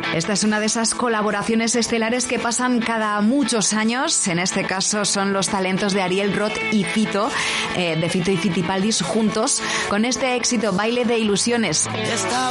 Esta es una de esas colaboraciones estelares que pasan cada muchos años. En este caso son los talentos de Ariel Roth y Fito, de Fito y Fitipaldis juntos, con este éxito Baile de Ilusiones.